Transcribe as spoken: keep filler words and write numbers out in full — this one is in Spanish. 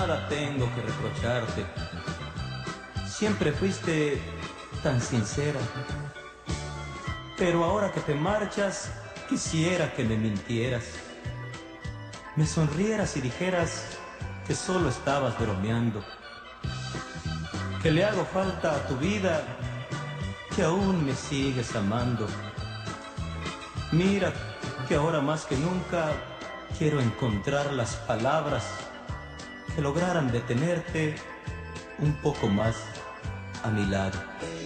nada tengo que reprocharte. Siempre fuiste tan sincera. Pero ahora que te marchas, quisiera que me mintieras. Me sonrieras y dijeras que solo estabas bromeando. Que le hago falta a tu vida, que aún me sigues amando. Mira que ahora más que nunca quiero encontrar las palabras que lograran detenerte un poco más a mi lado.